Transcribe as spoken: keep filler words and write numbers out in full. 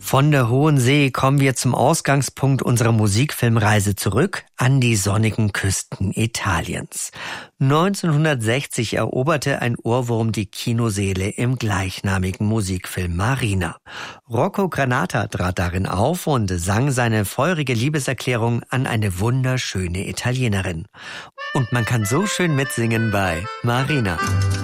Von der Hohen See kommen wir zum Ausgangspunkt unserer Musikfilmreise zurück an die sonnigen Küsten Italiens. neunzehnhundertsechzig eroberte ein Ohrwurm die Kinosäle im gleichnamigen Musikfilm Marina. Rocco Granata trat darin auf und sang seine feurige Liebeserklärung an eine wunderschöne Italienerin. Und man kann so schön mitsingen bei Marina.